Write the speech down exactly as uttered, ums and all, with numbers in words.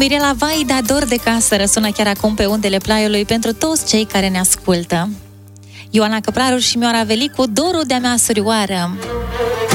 Mirela, vai, da dor de casă răsună chiar acum pe undele Plaiului pentru toți cei care ne ascultă. Ioana Căpraru și Mioara Velicu, dorul de-a mea surioară.